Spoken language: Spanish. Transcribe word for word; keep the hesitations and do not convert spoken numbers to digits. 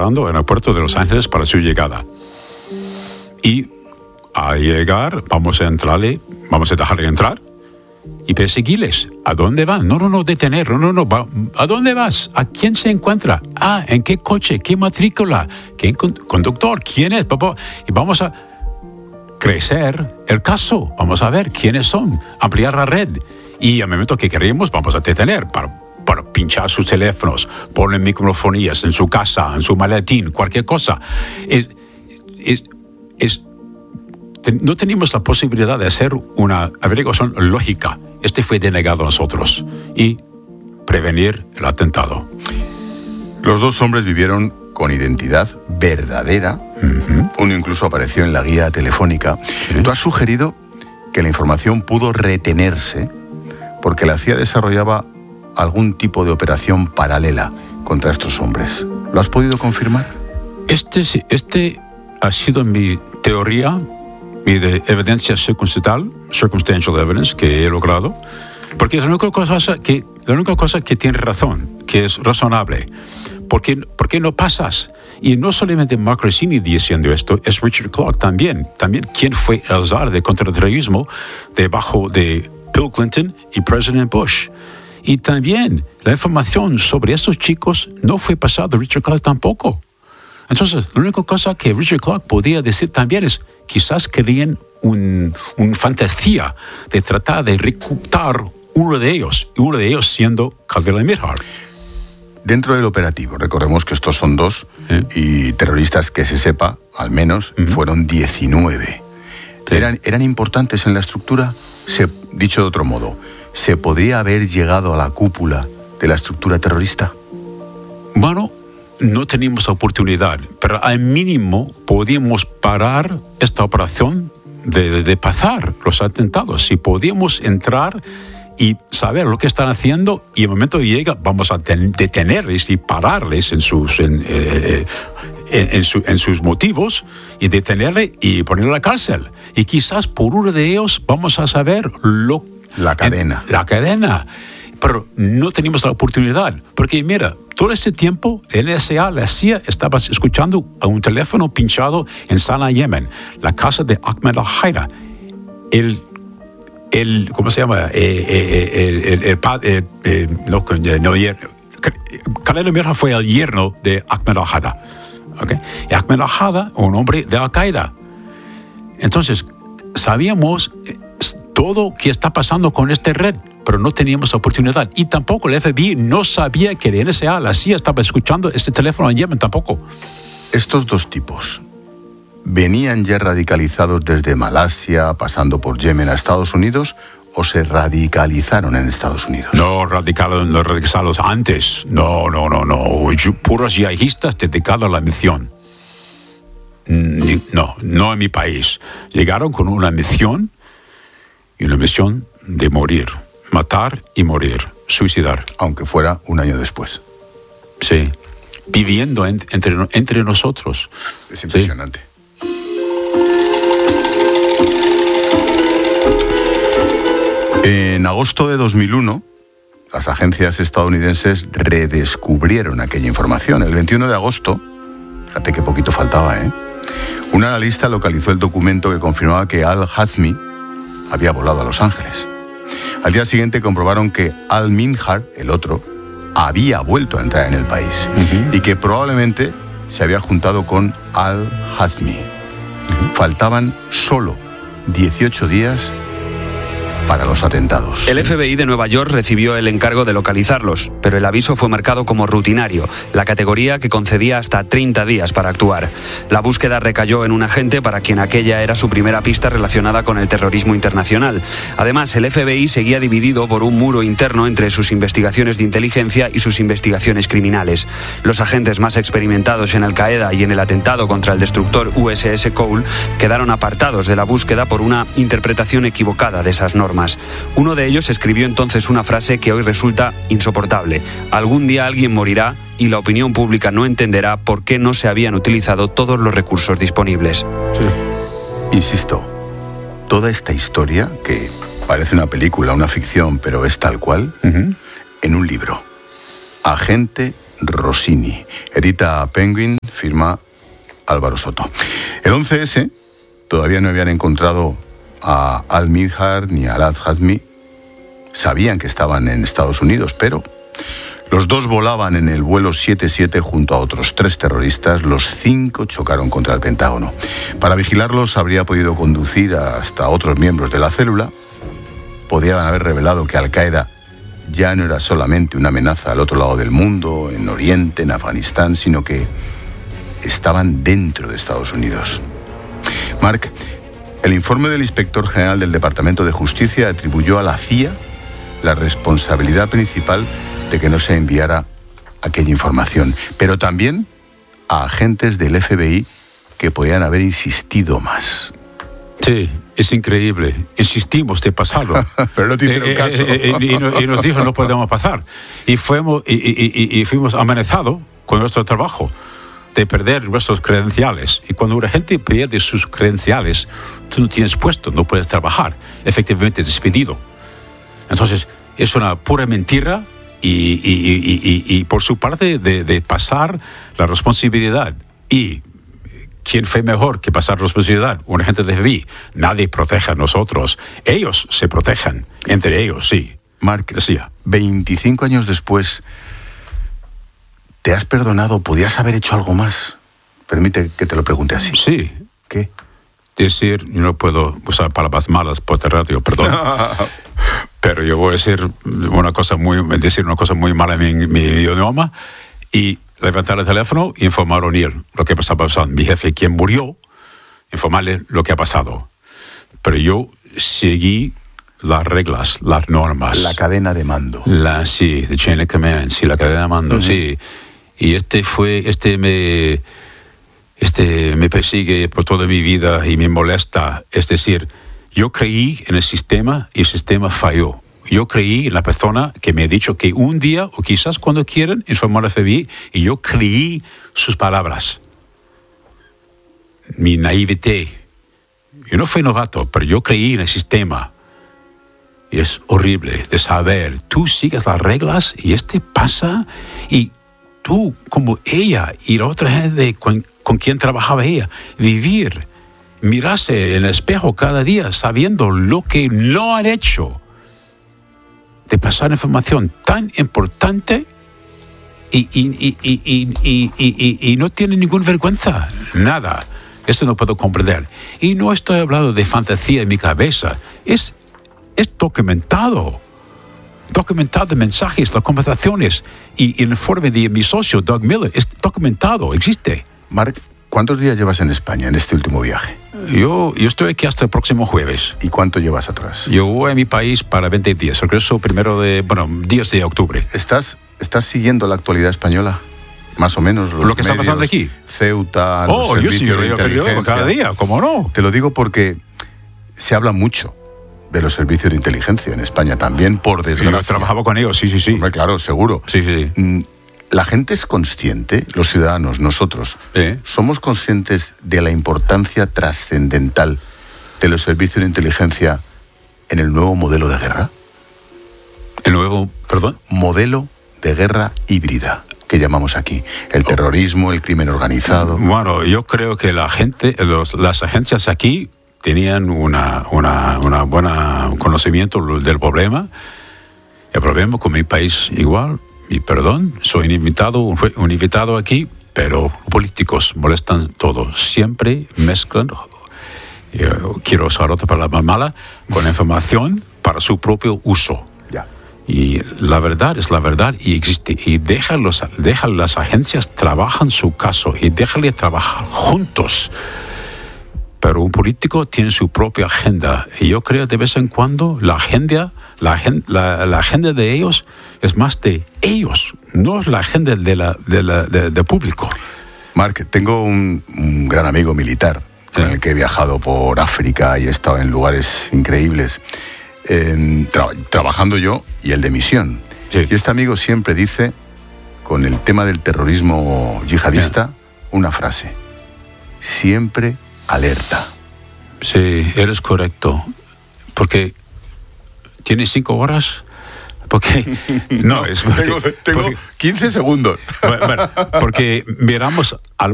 esperando en el aeropuerto de Los Ángeles para su llegada. Y al llegar, vamos a entrarle, vamos a dejarle entrar y perseguirles. ¿A dónde van? No, no, no, detener, no, no, no. Va, ¿a dónde vas? ¿A quién se encuentra? Ah, ¿en qué coche? ¿Qué matrícula? ¿Qué conductor? ¿Quién es? Papá? Y vamos a crecer el caso. Vamos a ver quiénes son, ampliar la red. Y al momento que queremos, vamos a detener para, para pinchar sus teléfonos, poner microfonías en su casa, en su maletín, cualquier cosa. Es, es, es, no teníamos la posibilidad de hacer una averiguación lógica. Este fue denegado a nosotros. Y prevenir el atentado. Los dos hombres vivieron con identidad verdadera. Uh-huh. Uno incluso apareció en la guía telefónica. ¿Sí? Tú has sugerido que la información pudo retenerse porque la C I A desarrollaba algún tipo de operación paralela contra estos hombres. ¿Lo has podido confirmar? Este, este ha sido mi teoría y de evidencia circunstancial, circumstantial evidence, que he logrado, porque es la única cosa que, la única cosa que tiene razón, que es razonable. ¿Por qué, por qué no pasas? Y no solamente Mark Rossini diciendo esto, es Richard Clarke también. También quien fue el zar de contraterrorismo debajo de Bill Clinton y President Bush. Y también la información sobre estos chicos no fue pasada a Richard Clarke tampoco. Entonces, la única cosa que Richard Clarke podía decir también es quizás querían un, un fantasía de tratar de reclutar uno de ellos, y uno de ellos siendo Khalil Mihdhar. Dentro del operativo, recordemos que estos son dos, ¿Eh? y terroristas que se sepa, al menos, uh-huh. fueron diecinueve. Sí. ¿Eran, ¿Eran importantes en la estructura? Se, dicho de otro modo, ¿se podría haber llegado a la cúpula de la estructura terrorista? Bueno, no teníamos oportunidad, pero al mínimo podíamos parar esta operación de, de, de pasar los atentados. Si podíamos entrar y saber lo que están haciendo, y el momento llega, vamos a ten, detenerles y pararles en sus, en, eh, en, en, su, en sus motivos, y detenerle y ponerle a la cárcel. Y quizás por uno de ellos vamos a saber lo La cadena. En, la cadena. Pero no teníamos la oportunidad. Porque mira, todo ese tiempo, el N S A, la C I A, estaba escuchando a un teléfono pinchado en Sanaa, Yemen, la casa de Ahmed al-Haida. El, el, ¿cómo se llama? Eh, eh, el, el, el padre, eh, eh, no, no, Khalil Mihdhar fue el yerno de Ahmed al-Haida. ¿Okay? Y Ahmed al-Haida, un hombre de Al-Qaeda. Entonces, sabíamos todo que está pasando con esta red, pero no teníamos oportunidad. Y tampoco el F B I no sabía que el N S A, la C I A, estaba escuchando este teléfono en Yemen tampoco. Estos dos tipos venían ya radicalizados desde Malasia, pasando por Yemen a Estados Unidos, o se radicalizaron en Estados Unidos. No, radicalizados, no radicalizados antes. No, no, no, no. Puros yihadistas dedicados a la misión. No, no en mi país. Llegaron con una misión, y una misión de morir, matar y morir, suicidar. Aunque fuera un año después. Sí, viviendo en, entre, entre nosotros. Es impresionante. Sí. En agosto de dos mil uno, las agencias estadounidenses redescubrieron aquella información. El veintiuno de agosto, fíjate qué poquito faltaba, ¿eh? Un analista localizó el documento que confirmaba que al-Hazmi había volado a Los Ángeles. Al día siguiente comprobaron que al-Mihdhar, el otro, había vuelto a entrar en el país, uh-huh. y que probablemente se había juntado con al-Hazmi. Uh-huh. Faltaban solo dieciocho días para los atentados. El F B I de Nueva York recibió el encargo de localizarlos, pero el aviso fue marcado como rutinario, la categoría que concedía hasta treinta días para actuar. La búsqueda recayó en un agente para quien aquella era su primera pista relacionada con el terrorismo internacional. Además, el F B I seguía dividido por un muro interno entre sus investigaciones de inteligencia y sus investigaciones criminales. Los agentes más experimentados en Al-Qaeda y en el atentado contra el destructor U S S Cole quedaron apartados de la búsqueda por una interpretación equivocada de esas normas. Uno de ellos escribió entonces una frase que hoy resulta insoportable: algún día alguien morirá y la opinión pública no entenderá por qué no se habían utilizado todos los recursos disponibles. Sí. Insisto, toda esta historia, que parece una película, una ficción, pero es tal cual, uh-huh. en un libro. Agente Rossini. Edita Penguin, firma Álvaro Soto. El once ese todavía no habían encontrado a Al-Midhar ni a Al-Hazmi. Sabían que estaban en Estados Unidos, pero los dos volaban en el vuelo setenta y siete junto a otros tres terroristas. Los cinco chocaron contra el Pentágono. Para vigilarlos habría podido conducir hasta otros miembros de la célula. Podían haber revelado que Al-Qaeda ya no era solamente una amenaza al otro lado del mundo, en Oriente, en Afganistán, sino que estaban dentro de Estados Unidos. Marc, el informe del inspector general del Departamento de Justicia atribuyó a la C I A la responsabilidad principal de que no se enviara aquella información, pero también a agentes del F B I que podían haber insistido más. Sí, es increíble. Insistimos de pasarlo. Pero no te hicieron eh, caso. Eh, eh, y, nos, y nos dijo no podemos pasar. Y fuimos, y, y, y, y fuimos amenazados con nuestro trabajo de perder nuestros credenciales. Y cuando una gente pierde sus credenciales, tú no tienes puesto, no puedes trabajar. Efectivamente despedido. Entonces, es una pura mentira y, y, y, y, y por su parte de, de pasar la responsabilidad. Y ¿quién fue mejor que pasar responsabilidad? Un agente de F B I. Nadie protege a nosotros. Ellos se protegen. Entre ellos, sí. Marc, decía. veinticinco años después, ¿te has perdonado? ¿Podías haber hecho algo más? Permite que te lo pregunte así. Sí. ¿Qué? Decir, yo no puedo usar palabras malas por la radio, perdón. Pero yo voy a decir una cosa muy, decir una cosa muy mala en mi, mi idioma y levantar el teléfono e informar a O'Neill lo que estaba pasando. Mi jefe, quien murió, informarle lo que ha pasado. Pero yo seguí las reglas, las normas. La cadena de mando. La, sí, the chain of command, sí, la cadena de mando, uh-huh. sí. Y este fue, este me, este me persigue por toda mi vida y me molesta. Es decir, yo creí en el sistema y el sistema falló. Yo creí en la persona que me ha dicho que un día, o quizás cuando quieran, informar a F B I, y yo creí sus palabras. Mi naivete. Yo no fui novato, pero yo creí en el sistema. Y es horrible de saber, tú sigues las reglas y este pasa, y tú, como ella y la otra gente con, con quien trabajaba ella, vivir, mirarse en el espejo cada día sabiendo lo que no han hecho, de pasar información tan importante y, y, y, y, y, y, y, y, y no tiene ninguna vergüenza, nada. Eso no puedo comprender. Y no estoy hablando de fantasía en mi cabeza, es, es documentado. Documentado mensajes, las conversaciones y, y el informe de mi socio, Doug Miller, es documentado, existe. Marc, ¿cuántos días llevas en España en este último viaje? Yo, yo estoy aquí hasta el próximo jueves. ¿Y cuánto llevas atrás? Yo voy a mi país para veinte días. Regreso primero de, bueno, días de octubre. ¿Estás, estás siguiendo la actualidad española? Más o menos. Lo que está pasando aquí. Ceuta, oh, los yo sí, yo de inteligencia. Cada día, ¿cómo no? Te lo digo porque se habla mucho de los servicios de inteligencia en España también, por desgracia. Yo trabajaba con ellos, sí, sí, sí. Hombre, claro, seguro. Sí, sí. La gente es consciente, los ciudadanos, nosotros, ¿Eh? somos conscientes de la importancia trascendental de los servicios de inteligencia en el nuevo modelo de guerra. ¿El nuevo, perdón? Modelo de guerra híbrida, que llamamos aquí. El terrorismo, el crimen organizado. Bueno, yo creo que la gente, los, las agencias aquí tenían una, una, una buena conocimiento del problema. El problema con mi país igual. Y perdón, soy un invitado, un invitado aquí, pero políticos molestan todo. Siempre mezclan, yo quiero usar otra palabra mala, con información para su propio uso. Ya. Y la verdad es la verdad y existe. Y déjalo, déjalo las agencias trabajan su caso y déjale trabajar juntos. Pero un político tiene su propia agenda. Y yo creo de vez en cuando la agenda, la, la, la agenda de ellos es más de ellos, no es la agenda de la, de la, de, de público. Marc, tengo un, un gran amigo militar con el que he viajado por África y he estado en lugares increíbles, eh, tra- trabajando yo y el de misión. Sí. Y este amigo siempre dice, con el tema del terrorismo yihadista, sí. una frase: siempre alerta. Sí, eres correcto. Porque tienes cinco horas Porque, no, es porque, tengo tengo porque, quince segundos. bueno, porque miramos al